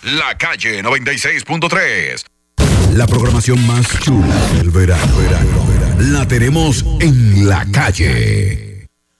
La Calle 96.3. La programación más chula del verano, la tenemos en La Calle.